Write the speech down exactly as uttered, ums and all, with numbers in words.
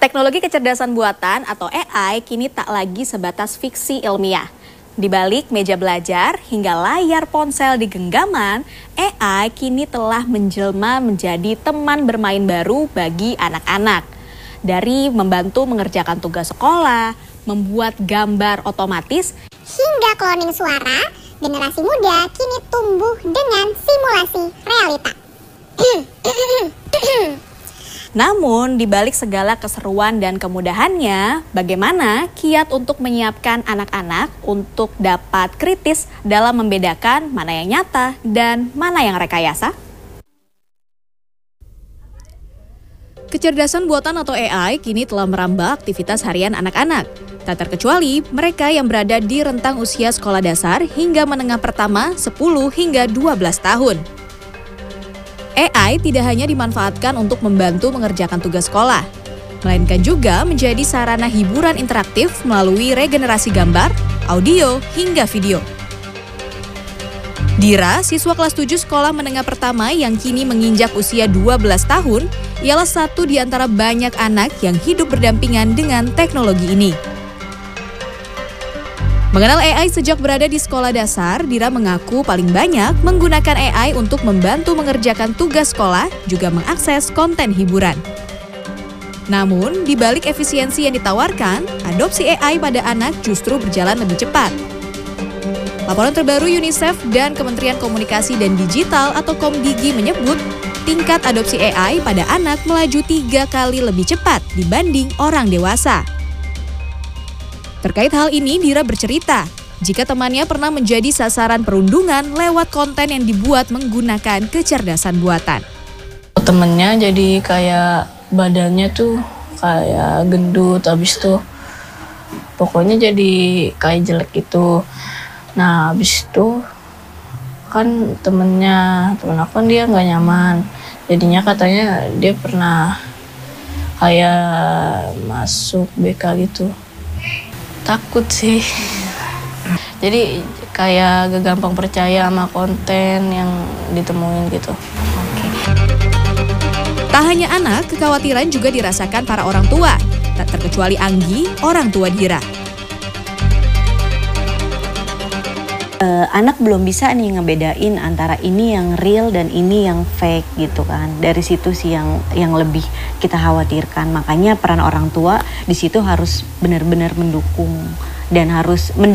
Teknologi kecerdasan buatan atau A I kini tak lagi sebatas fiksi ilmiah. Di balik meja belajar hingga layar ponsel di genggaman, A I kini telah menjelma menjadi teman bermain baru bagi anak-anak. Dari membantu mengerjakan tugas sekolah, membuat gambar otomatis, hingga cloning suara, generasi muda kini tumbuh dengan simulasi realita. Namun, di balik segala keseruan dan kemudahannya, bagaimana kiat untuk menyiapkan anak-anak untuk dapat kritis dalam membedakan mana yang nyata dan mana yang rekayasa? Kecerdasan buatan atau A I kini telah merambah aktivitas harian anak-anak. Tak terkecuali mereka yang berada di rentang usia sekolah dasar hingga menengah pertama sepuluh hingga dua belas tahun. A I tidak hanya dimanfaatkan untuk membantu mengerjakan tugas sekolah, melainkan juga menjadi sarana hiburan interaktif melalui regenerasi gambar, audio, hingga video. Dira, siswa kelas tujuh sekolah menengah pertama yang kini menginjak usia dua belas tahun, ialah satu di antara banyak anak yang hidup berdampingan dengan teknologi ini. Mengenal A I sejak berada di sekolah dasar, Dira mengaku paling banyak menggunakan A I untuk membantu mengerjakan tugas sekolah, juga mengakses konten hiburan. Namun, di balik efisiensi yang ditawarkan, adopsi A I pada anak justru berjalan lebih cepat. Laporan terbaru UNICEF dan Kementerian Komunikasi dan Digital atau Komdigi menyebut, tingkat adopsi A I pada anak melaju tiga kali lebih cepat dibanding orang dewasa. Terkait hal ini, Dira bercerita, jika temannya pernah menjadi sasaran perundungan lewat konten yang dibuat menggunakan kecerdasan buatan. Temennya jadi kayak badannya tuh kayak gendut, habis tuh pokoknya jadi kayak jelek gitu. Nah, habis itu kan temennya, temen aku kan dia nggak nyaman. Jadinya katanya dia pernah kayak masuk B K gitu. Takut sih. Jadi kayak gak gampang percaya sama konten yang ditemuin gitu. Tak hanya anak, kekhawatiran juga dirasakan para orang tua. Tak terkecuali Anggi, orang tua Dira. Uh, anak belum bisa nih ngebedain antara ini yang real dan ini yang fake gitu kan. Dari situ sih yang yang lebih kita khawatirkan. Makanya peran orang tua di situ harus benar-benar mendukung dan harus